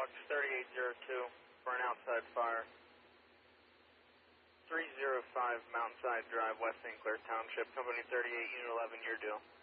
Hawks 3802 for an outside fire. 305 Mountainside Drive, West St. Clair Township, Company 38, Unit 11, your deal.